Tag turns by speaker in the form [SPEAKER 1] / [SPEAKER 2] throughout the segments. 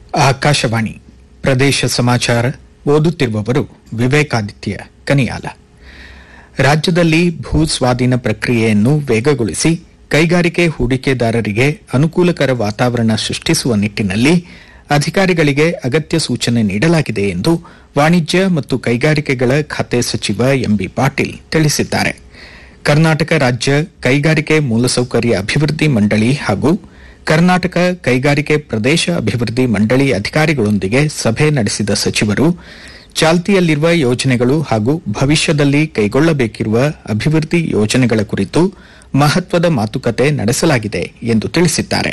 [SPEAKER 1] ಆಕಾಶವಾಣಿ ಪ್ರದೇಶ ಸಮಾಚಾರ ಓದುತ್ತಿರುವವರು ವಿವೇಕಾದಿತ್ಯ ಕನಿಯಾಲ. ರಾಜ್ಯದಲ್ಲಿ ಭೂ ಸ್ವಾಧೀನ ಪ್ರಕ್ರಿಯೆಯನ್ನು ವೇಗಗೊಳಿಸಿ ಕೈಗಾರಿಕೆ ಹೂಡಿಕೆದಾರರಿಗೆ ಅನುಕೂಲಕರ ವಾತಾವರಣ ಸೃಷ್ಟಿಸುವ ನಿಟ್ಟಿನಲ್ಲಿ ಅಧಿಕಾರಿಗಳಿಗೆ ಅಗತ್ಯ ಸೂಚನೆ ನೀಡಲಾಗಿದೆ ಎಂದು ವಾಣಿಜ್ಯ ಮತ್ತು ಕೈಗಾರಿಕೆಗಳ ಖಾತೆ ಸಚಿವ ಎಂಬಿ ಪಾಟೀಲ್ ತಿಳಿಸಿದ್ದಾರೆ. ಕರ್ನಾಟಕ ರಾಜ್ಯ ಕೈಗಾರಿಕೆ ಮೂಲಸೌಕರ್ಯ ಅಭಿವೃದ್ಧಿ ಮಂಡಳಿ ಹಾಗೂ ಕರ್ನಾಟಕ ಕೈಗಾರಿಕೆ ಪ್ರದೇಶ ಅಭಿವೃದ್ಧಿ ಮಂಡಳಿ ಅಧಿಕಾರಿಗಳೊಂದಿಗೆ ಸಭೆ ನಡೆಸಿದ ಸಚಿವರು ಚಾಲ್ತಿಯಲ್ಲಿರುವ ಯೋಜನೆಗಳು ಹಾಗೂ ಭವಿಷ್ಯದಲ್ಲಿ ಕೈಗೊಳ್ಳಬೇಕಿರುವ ಅಭಿವೃದ್ಧಿ ಯೋಜನೆಗಳ ಕುರಿತು ಮಹತ್ವದ ಮಾತುಕತೆ ನಡೆಸಲಾಗಿದೆ ಎಂದು ತಿಳಿಸಿದ್ದಾರೆ.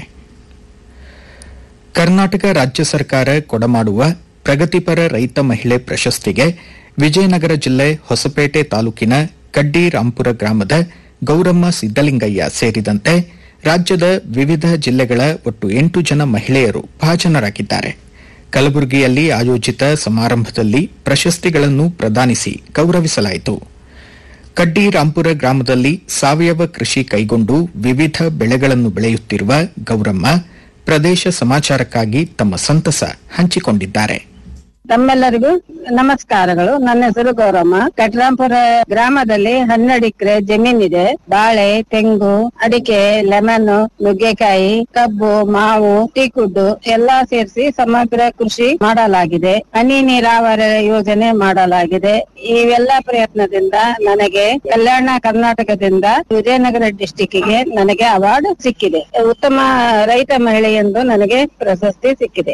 [SPEAKER 1] ಕರ್ನಾಟಕ ರಾಜ್ಯ ಸರ್ಕಾರ ಕೊಡಮಾಡುವ ಪ್ರಗತಿಪರ ರೈತ ಮಹಿಳೆ ಪ್ರಶಸ್ತಿಗೆ ವಿಜಯನಗರ ಜಿಲ್ಲೆ ಹೊಸಪೇಟೆ ತಾಲೂಕಿನ ಕಡ್ಡಿ ರಾಂಪುರ ಗ್ರಾಮದ ಗೌರಮ್ಮ ಸಿದ್ದಲಿಂಗಯ್ಯ ಸೇರಿದಂತೆ ರಾಜ್ಯದ ವಿವಿಧ ಜಿಲ್ಲೆಗಳ ಒಟ್ಟು 8 ಜನ ಮಹಿಳೆಯರು ಭಾಜನರಾಗಿದ್ದಾರೆ. ಕಲಬುರಗಿಯಲ್ಲಿ ಆಯೋಜಿತ ಸಮಾರಂಭದಲ್ಲಿ ಪ್ರಶಸ್ತಿಗಳನ್ನು ಪ್ರದಾನಿಸಿ ಗೌರವಿಸಲಾಯಿತು. ಕಡ್ಡಿ ರಾಂಪುರ ಗ್ರಾಮದಲ್ಲಿ ಸಾವಯವ ಕೃಷಿ ಕೈಗೊಂಡು ವಿವಿಧ ಬೆಳೆಗಳನ್ನು ಬೆಳೆಯುತ್ತಿರುವ ಗೌರಮ್ಮ ಪ್ರದೇಶ ಸಮಾಚಾರಕ್ಕಾಗಿ ತಮ್ಮ ಸಂತಸ ಹಂಚಿಕೊಂಡಿದ್ದಾರೆ.
[SPEAKER 2] ತಮ್ಮೆಲ್ಲರಿಗೂ ನಮಸ್ಕಾರಗಳು. ನನ್ನ ಹೆಸರು ಗೌರಮ್ಮ. ಕಟ್ರಾಂಪುರ ಗ್ರಾಮದಲ್ಲಿ 12 ಎಕರೆ ಜಮೀನಿದೆ. ಬಾಳೆ, ತೆಂಗು, ಅಡಿಕೆ, ಲೆಮನ್, ನುಗ್ಗೆಕಾಯಿ, ಕಬ್ಬು, ಮಾವು, ಟೀಕುಡ್ಡು ಎಲ್ಲಾ ಸೇರಿಸಿ ಸಮಗ್ರ ಕೃಷಿ ಮಾಡಲಾಗಿದೆ. ಹನಿ ನೀರಾವರಿ ಯೋಜನೆ ಮಾಡಲಾಗಿದೆ. ಇವೆಲ್ಲ ಪ್ರಯತ್ನದಿಂದ ನನಗೆ ಕಲ್ಯಾಣ ಕರ್ನಾಟಕದಿಂದ ವಿಜಯನಗರ ಡಿಸ್ಟಿಕ್ಗೆ ನನಗೆ ಅವಾರ್ಡ್ ಸಿಕ್ಕಿದೆ. ಉತ್ತಮ ರೈತ ಮಹಿಳೆ ಎಂದು ನನಗೆ ಪ್ರಶಸ್ತಿ ಸಿಕ್ಕಿದೆ.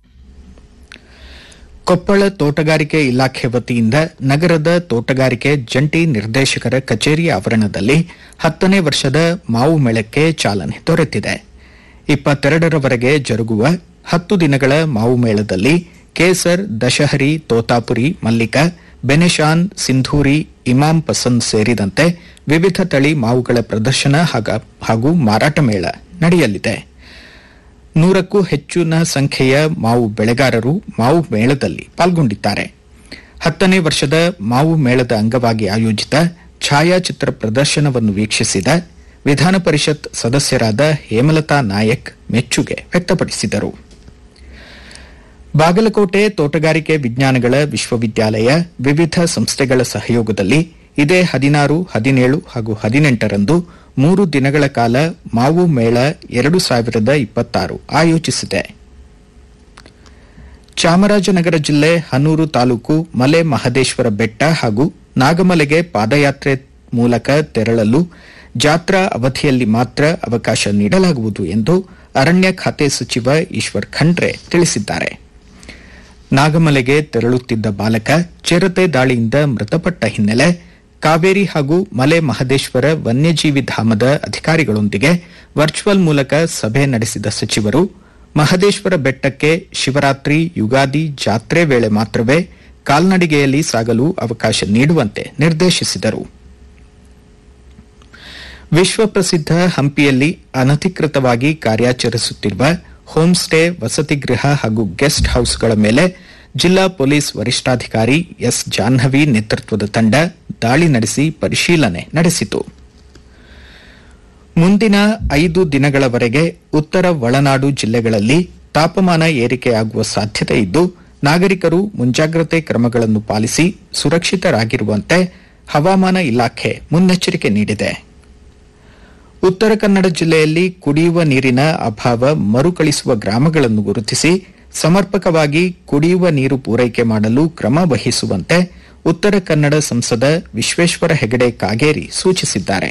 [SPEAKER 1] ಕೊಪ್ಪಳ ತೋಟಗಾರಿಕೆ ಇಲಾಖೆ ವತಿಯಿಂದ ನಗರದ ತೋಟಗಾರಿಕೆ ಜಂಟಿ ನಿರ್ದೇಶಕರ ಕಚೇರಿ ಆವರಣದಲ್ಲಿ 10ನೇ ವರ್ಷದ ಮಾವು ಮೇಳಕ್ಕೆ ಚಾಲನೆ ದೊರೆತಿದೆ. 22ರವರೆಗೆ ಜರುಗುವ 10 ದಿನಗಳ ಮಾವು ಮೇಳದಲ್ಲಿ ಕೇಸರ್, ದಶಹರಿ, ತೋತಾಪುರಿ, ಮಲ್ಲಿಕ, ಬೆನೆಶಾನ್, ಸಿಂಧೂರಿ, ಇಮಾಂ ಪಸಂದ್ ಸೇರಿದಂತೆ ವಿವಿಧ ತಳಿ ಮಾವುಗಳ ಪ್ರದರ್ಶನ ಹಾಗೂ ಮಾರಾಟ ಮೇಳ ನಡೆಯಲಿದೆ. 100ಕ್ಕೂ ಹೆಚ್ಚಿನ ಸಂಖ್ಯೆಯ ಮಾವು ಬೆಳೆಗಾರರು ಮಾವು ಮೇಳದಲ್ಲಿ ಪಾಲ್ಗೊಂಡಿದ್ದಾರೆ. 10ನೇ ವರ್ಷದ ಮಾವು ಮೇಳದ ಅಂಗವಾಗಿ ಆಯೋಜಿತ ಛಾಯಾಚಿತ್ರ ಪ್ರದರ್ಶನವನ್ನು ವೀಕ್ಷಿಸಿದ ವಿಧಾನ ಪರಿಷತ್ ಸದಸ್ಯರಾದ ಹೇಮಲತಾ ನಾಯಕ್ ಮೆಚ್ಚುಗೆ ವ್ಯಕ್ತಪಡಿಸಿದರು. ಬಾಗಲಕೋಟೆ ತೋಟಗಾರಿಕೆ ವಿಜ್ಞಾನಗಳ ವಿಶ್ವವಿದ್ಯಾಲಯ ವಿವಿಧ ಸಂಸ್ಥೆಗಳ ಸಹಯೋಗದಲ್ಲಿ ಇದೇ 16, 17 ಹಾಗೂ 18ರಂದು 3 ದಿನಗಳ ಕಾಲ ಮಾವು ಮೇಳ 2026 ಆಯೋಜಿಸಿದೆ. ಚಾಮರಾಜನಗರ ಜಿಲ್ಲೆ ಹನೂರು ತಾಲೂಕು ಮಲೆ ಮಹದೇಶ್ವರ ಬೆಟ್ಟ ಹಾಗೂ ನಾಗಮಲೆಗೆ ಪಾದಯಾತ್ರೆ ಮೂಲಕ ತೆರಳಲು ಜಾತ್ರಾ ಅವಧಿಯಲ್ಲಿ ಮಾತ್ರ ಅವಕಾಶ ನೀಡಲಾಗುವುದು ಎಂದು ಅರಣ್ಯ ಖಾತೆ ಸಚಿವ ಈಶ್ವರ್ ಖಂಡ್ರೆ ತಿಳಿಸಿದ್ದಾರೆ. ನಾಗಮಲೆಗೆ ತೆರಳುತ್ತಿದ್ದ ಬಾಲಕ ಚಿರತೆ ದಾಳಿಯಿಂದ ಮೃತಪಟ್ಟ ಹಿನ್ನೆಲೆ ಕಾವೇರಿ ಹಾಗೂ ಮಲೆ ಮಹದೇಶ್ವರ ವನ್ಯಜೀವಿ ಧಾಮದ ಅಧಿಕಾರಿಗಳೊಂದಿಗೆ ವರ್ಚುವಲ್ ಮೂಲಕ ಸಭೆ ನಡೆಸಿದ ಸಚಿವರು ಮಹದೇಶ್ವರ ಬೆಟ್ಟಕ್ಕೆ ಶಿವರಾತ್ರಿ, ಯುಗಾದಿ ಜಾತ್ರೆ ವೇಳೆ ಮಾತ್ರವೇ ಕಾಲ್ನಡಿಗೆಯಲ್ಲಿ ಸಾಗಲು ಅವಕಾಶ ನೀಡುವಂತೆ ನಿರ್ದೇಶಿಸಿದರು. ವಿಶ್ವಪ್ರಸಿದ್ಧ ಹಂಪಿಯಲ್ಲಿ ಅನಧಿಕೃತವಾಗಿ ಕಾರ್ಯಾಚರಿಸುತ್ತಿರುವ ಹೋಂ ಸ್ಟೇ, ವಸತಿಗೃಹ ಹಾಗೂ ಗೆಸ್ಟ್ ಹೌಸ್ಗಳ ಮೇಲೆ ಜಿಲ್ಲಾ ಪೊಲೀಸ್ ವರಿಷ್ಠಾಧಿಕಾರಿ ಎಸ್ ಜಾಹ್ನವಿ ನೇತೃತ್ವದ ತಂಡ ದಾಳಿ ನಡೆಸಿ ಪರಿಶೀಲನೆ ನಡೆಸಿತು. ಮುಂದಿನ 5 ದಿನಗಳವರೆಗೆ ಉತ್ತರ ಒಳನಾಡು ಜಿಲ್ಲೆಗಳಲ್ಲಿ ತಾಪಮಾನ ಏರಿಕೆಯಾಗುವ ಸಾಧ್ಯತೆ ಇದ್ದು, ನಾಗರಿಕರು ಮುಂಜಾಗ್ರತೆ ಕ್ರಮಗಳನ್ನು ಪಾಲಿಸಿ ಸುರಕ್ಷಿತರಾಗಿರುವಂತೆ ಹವಾಮಾನ ಇಲಾಖೆ ಮುನ್ನೆಚ್ಚರಿಕೆ ನೀಡಿದೆ. ಉತ್ತರ ಕನ್ನಡ ಜಿಲ್ಲೆಯಲ್ಲಿ ಕುಡಿಯುವ ನೀರಿನ ಅಭಾವ ಮರುಕಳಿಸುವ ಗ್ರಾಮಗಳನ್ನು ಗುರುತಿಸಿ ಸಮರ್ಪಕವಾಗಿ ಕುಡಿಯುವ ನೀರು ಪೂರೈಕೆ ಮಾಡಲು ಕ್ರಮ ವಹಿಸುವಂತೆ ಉತ್ತರ ಕನ್ನಡ ಸಂಸದ ವಿಶ್ವೇಶ್ವರ ಹೆಗಡೆ ಕಾಗೇರಿ ಸೂಚಿಸಿದ್ದಾರೆ.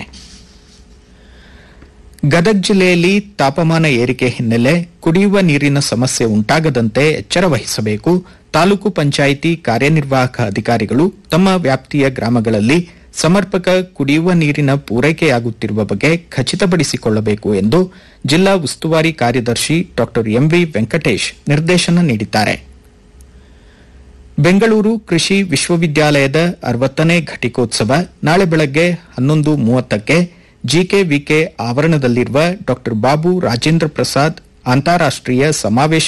[SPEAKER 1] ಗದಗ ಜಿಲ್ಲೆಯಲ್ಲಿ ತಾಪಮಾನ ಏರಿಕೆ ಹಿನ್ನೆಲೆ ಕುಡಿಯುವ ನೀರಿನ ಸಮಸ್ಯೆ ಉಂಟಾಗದಂತೆ ಎಚ್ಚರ ವಹಿಸಬೇಕು. ತಾಲೂಕು ಪಂಚಾಯಿತಿ ಕಾರ್ಯನಿರ್ವಾಹಕ ಅಧಿಕಾರಿಗಳು ತಮ್ಮ ವ್ಯಾಪ್ತಿಯ ಗ್ರಾಮಗಳಲ್ಲಿ ಸಮರ್ಪಕ ಕುಡಿಯುವ ನೀರಿನ ಪೂರೈಕೆಯಾಗುತ್ತಿರುವ ಬಗ್ಗೆ ಖಚಿತಪಡಿಸಿಕೊಳ್ಳಬೇಕು ಎಂದು ಜಿಲ್ಲಾ ಉಸ್ತುವಾರಿ ಕಾರ್ಯದರ್ಶಿ ಡಾ ಎಂವಿ ವೆಂಕಟೇಶ್ ನಿರ್ದೇಶನ ನೀಡಿದ್ದಾರೆ. ಬೆಂಗಳೂರು ಕೃಷಿ ವಿಶ್ವವಿದ್ಯಾಲಯದ 60ನೇ ಘಟಿಕೋತ್ಸವ ನಾಳೆ ಬೆಳಗ್ಗೆ 11:30ಕ್ಕೆ ಜಿಕೆವಿಕೆ ಆವರಣದಲ್ಲಿರುವ ಡಾ ಬಾಬು ರಾಜೇಂದ್ರ ಪ್ರಸಾದ್ ಅಂತಾರಾಷ್ಟೀಯ ಸಮಾವೇಶ